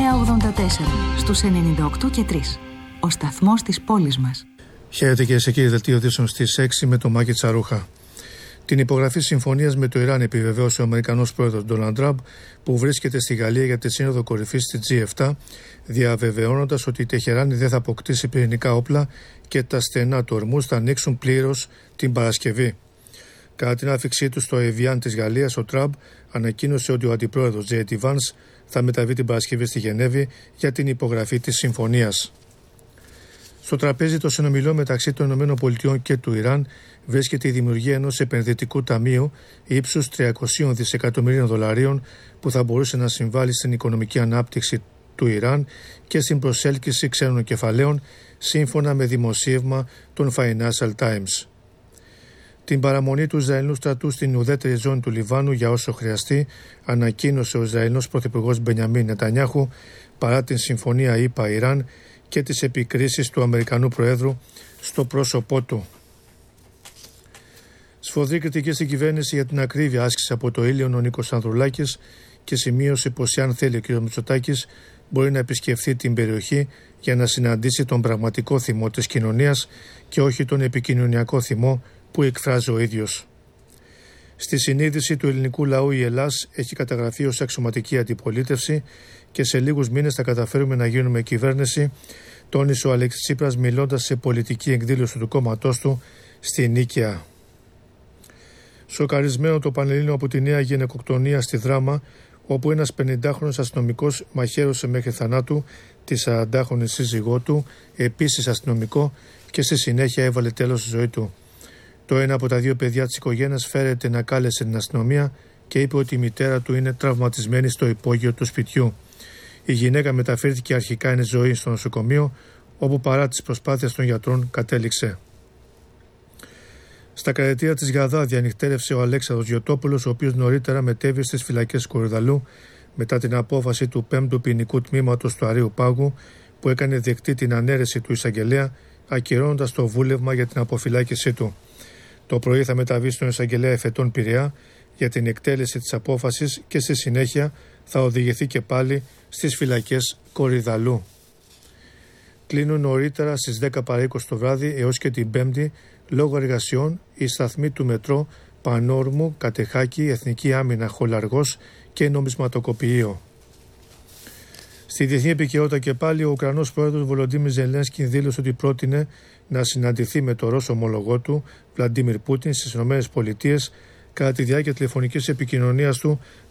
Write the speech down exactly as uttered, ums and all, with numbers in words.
εννιά ογδόντα τέσσερα στους ενενήντα οκτώ και τρία. Ο σταθμός της πόλης μας. Χαίρετε κυρίες και κύριοι, δελτίο ειδήσεων στις έξι με τον Μάκη Τσαρούχα. Την υπογραφή συμφωνίας με το Ιράν επιβεβαίωσε ο Αμερικανός πρόεδρος Ντόναλντ Τραμπ, που βρίσκεται στη Γαλλία για τη σύνοδο κορυφής στη τζι επτά, διαβεβαιώνοντας ότι η Τεχεράνη δεν θα αποκτήσει πυρηνικά όπλα και τα στενά του Ορμούζ θα ανοίξουν πλήρως την Παρασκευή. Κατά την άφιξή του στο Εβιάν της Γαλλίας, ο Τραμπ ανακοίνωσε ότι ο αντιπρόεδρος τζέι ντι Vance θα μεταβεί την Παρασκευή στη Γενέβη για την υπογραφή της συμφωνίας. Στο τραπέζι των συνομιλών μεταξύ των ΗΠΑ και του Ιράν βρίσκεται η δημιουργία ενός επενδυτικού ταμείου ύψους τριακόσια δισεκατομμυρίων δολαρίων που θα μπορούσε να συμβάλλει στην οικονομική ανάπτυξη του Ιράν και στην προσέλκυση ξένων κεφαλαίων, σύμφωνα με δημοσίευμα των Financial Times. Την παραμονή του Ισραηλινού στρατού στην ουδέτερη ζώνη του Λιβάνου για όσο χρειαστεί, ανακοίνωσε ο Ισραηλινός πρωθυπουργός Μπενιαμίν Νετανιάχου, παρά την συμφωνία ΗΠΑ-Ιράν και τις επικρίσεις του Αμερικανού Προέδρου στο πρόσωπό του. Σφοδρή κριτική στην κυβέρνηση για την ακρίβεια άσκηση από το Ήλιον ο Νίκος Ανδρουλάκης και σημείωσε πως, αν θέλει ο κ. Μητσοτάκης, μπορεί να επισκεφθεί την περιοχή για να συναντήσει τον πραγματικό θυμό της κοινωνίας και όχι τον επικοινωνιακό θυμό που εκφράζει ο ίδιος. Στη συνείδηση του ελληνικού λαού η Ελλάς έχει καταγραφεί ως αξιωματική αντιπολίτευση και σε λίγους μήνες θα καταφέρουμε να γίνουμε κυβέρνηση, τόνισε ο Αλέξης Τσίπρας μιλώντας σε πολιτική εκδήλωση του κόμματός του στη Νίκαια. Σοκαρισμένο το Πανελλήνιο από τη νέα γυναικοκτονία στη Δράμα, όπου ένας πενηντάχρονος αστυνομικός μαχαίρωσε μέχρι θανάτου τη σαραντάχρονη σύζυγό του, επίσης αστυνομικό, και στη συνέχεια έβαλε τέλος στη ζωή του. Το ένα από τα δύο παιδιά της οικογένειας φέρεται να κάλεσε την αστυνομία και είπε ότι η μητέρα του είναι τραυματισμένη στο υπόγειο του σπιτιού. Η γυναίκα μεταφέρθηκε αρχικά εν ζωή στο νοσοκομείο, όπου παρά τις προσπάθειες των γιατρών κατέληξε. Στα κρατητήρια της Γαδά διανυκτέρευσε ο Αλέξανδρος Γιωτόπουλος, ο οποίος νωρίτερα μετέβη στις φυλακές Κορυδαλού μετά την απόφαση του πέμπτου ποινικού τμήματος του Αρείου Πάγου, που έκανε δεκτή την ανέρεση του εισαγγελέα, ακυρώνοντας το βούλευμα για την αποφυλάκησή του. Το πρωί θα μεταβεί στον εισαγγελέα Εφετών Πειραιά για την εκτέλεση της απόφασης και στη συνέχεια θα οδηγηθεί και πάλι στις φυλακές Κορυδαλού. Κλείνουν νωρίτερα στις δέκα παρά είκοσι το βράδυ έως και την Πέμπτη, λόγω εργασιών, οι σταθμοί του μετρό Πανόρμου, Κατεχάκη, Εθνική Άμυνα Χολαργός και Νομισματοκοπηείο. Στη διεθνή επικαιρότητα και πάλι, ο Ουκρανός πρόεδρος Βολοντίμιρ Ζελένσκι δήλωσε ότι πρότεινε να συναντηθεί με το Ρώσο ομολογό του Βλαντίμιρ Πούτιν στις ΗΠΑ κατά τη διάρκεια τηλεφωνικής επικοινωνίας του